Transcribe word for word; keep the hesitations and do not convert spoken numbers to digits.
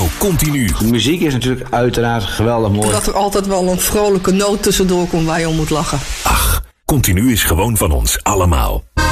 Continu. De muziek is natuurlijk uiteraard geweldig mooi. Dat er altijd wel een vrolijke noot tussendoor komt waar je om moet lachen. Ach, Continu is gewoon van ons allemaal.